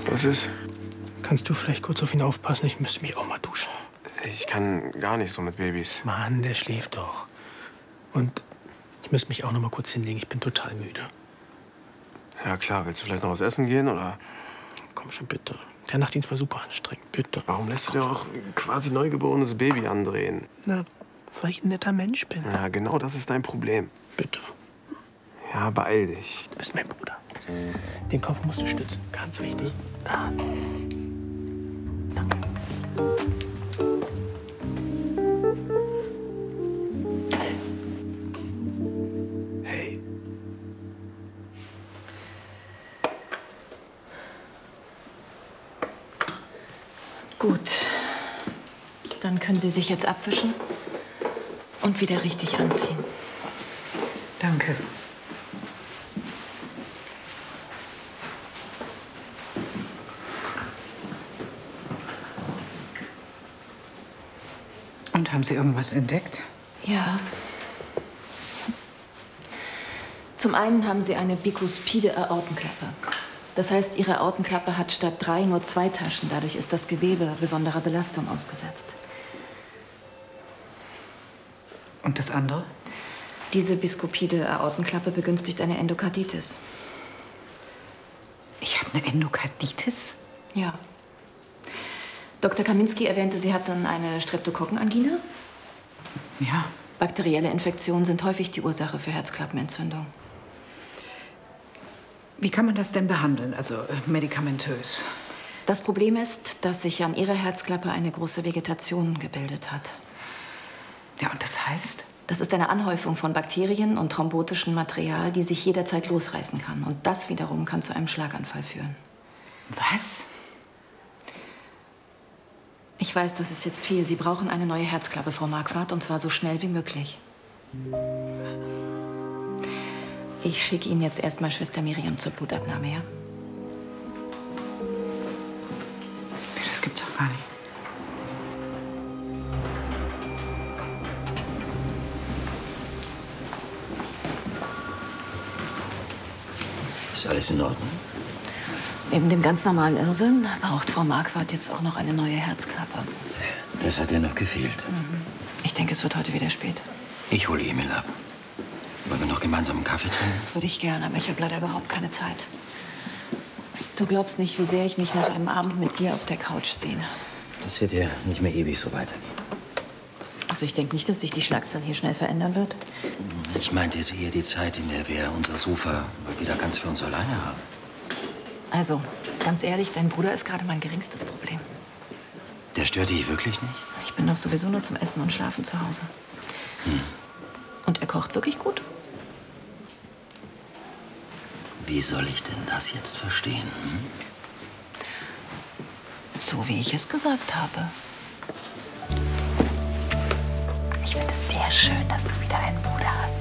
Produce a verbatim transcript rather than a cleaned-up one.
Was ist? Kannst du vielleicht kurz auf ihn aufpassen? Ich müsste mich auch mal duschen. Ich kann gar nicht so mit Babys. Mann, der schläft doch. Und ich müsste mich auch noch mal kurz hinlegen. Ich bin total müde. Ja, klar. Willst du vielleicht noch was essen gehen, oder? Komm schon, bitte. Der Nachtdienst war super anstrengend. Bitte. Warum lässt du dir auch ein quasi neugeborenes Baby andrehen? Na, weil ich ein netter Mensch bin. Ja, genau das ist dein Problem. Bitte. Ja, beeil dich. Du bist mein Bruder. Den Kopf musst du stützen. Ganz wichtig. Ah. Danke. Hey. Gut. Dann können Sie sich jetzt abwischen und wieder richtig anziehen. Danke. Und haben Sie irgendwas entdeckt? Ja. Zum einen haben Sie eine bikuspide Aortenklappe. Das heißt, Ihre Aortenklappe hat statt drei nur zwei Taschen. Dadurch ist das Gewebe besonderer Belastung ausgesetzt. Und das andere? Diese biskupide Aortenklappe begünstigt eine Endokarditis. Ich habe eine Endokarditis? Ja. Doktor Kaminski erwähnte, Sie hatten eine Streptokokkenangina. Ja. Bakterielle Infektionen sind häufig die Ursache für Herzklappenentzündung. Wie kann man das denn behandeln, also äh, medikamentös? Das Problem ist, dass sich an Ihrer Herzklappe eine große Vegetation gebildet hat. Ja, und das heißt? Das ist eine Anhäufung von Bakterien und thrombotischem Material, die sich jederzeit losreißen kann. Und das wiederum kann zu einem Schlaganfall führen. Was? Ich weiß, das ist jetzt viel. Sie brauchen eine neue Herzklappe, Frau Marquardt, und zwar so schnell wie möglich. Ich schicke Ihnen jetzt erstmal Schwester Miriam zur Blutabnahme, ja? Das gibt's doch gar nicht. Ist alles in Ordnung? Neben dem ganz normalen Irrsinn braucht Frau Marquardt jetzt auch noch eine neue Herzklappe. Das hat ja noch gefehlt. Mhm. Ich denke, es wird heute wieder spät. Ich hole Emil ab. Wollen wir noch gemeinsam einen Kaffee trinken? Würde ich gerne, aber ich habe leider überhaupt keine Zeit. Du glaubst nicht, wie sehr ich mich nach einem Abend mit dir auf der Couch sehne. Das wird ja nicht mehr ewig so weitergehen. Also ich denke nicht, dass sich die Schlagzahl hier schnell verändern wird. Ich meinte jetzt eher die Zeit, in der wir unser Sofa mal wieder ganz für uns alleine haben. Also, ganz ehrlich, dein Bruder ist gerade mein geringstes Problem. Der stört dich wirklich nicht? Ich bin doch sowieso nur zum Essen und Schlafen zu Hause. Hm. Und er kocht wirklich gut. Wie soll ich denn das jetzt verstehen? Hm? So, wie ich es gesagt habe. Ich finde es sehr schön, dass du wieder einen Bruder hast.